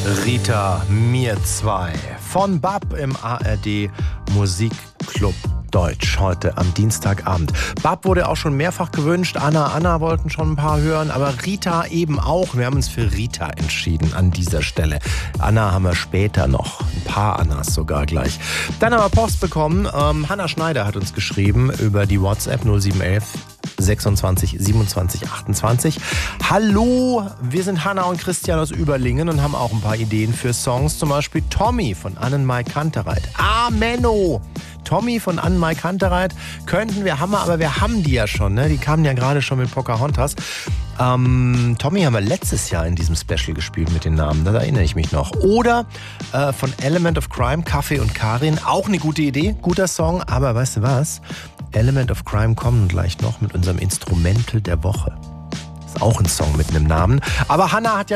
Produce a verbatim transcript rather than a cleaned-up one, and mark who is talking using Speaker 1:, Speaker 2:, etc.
Speaker 1: Rita, mir zwei. Von Bab im A R D Musikclub Deutsch heute am Dienstagabend. Bab wurde auch schon mehrfach gewünscht. Anna, Anna wollten schon ein paar hören, aber Rita eben auch. Wir haben uns für Rita entschieden an dieser Stelle. Anna haben wir später noch. Ein paar Annas sogar gleich. Dann haben wir Post bekommen. Ähm, Hanna Schneider hat uns geschrieben über die WhatsApp null sieben eins eins sechsundzwanzig siebenundzwanzig achtundzwanzig. Hallo, wir sind Hanna und Christian aus Überlingen und haben auch ein paar Ideen für Songs. Zum Beispiel Tommy von Annenmai Kantereit. Ah, Menno! Tommy von Annenmai Kantereit könnten wir, haben wir, aber wir haben die ja schon, ne? Die kamen ja gerade schon mit Pocahontas. Ähm, Tommy haben wir letztes Jahr in diesem Special gespielt mit den Namen, da erinnere ich mich noch. Oder äh, von Element of Crime, Kaffee und Karin, auch eine gute Idee, guter Song, aber weißt du was? Element of Crime kommen gleich noch mit unserem Instrumental der Woche. Ist auch ein Song mit einem Namen. Aber Hanna hat ja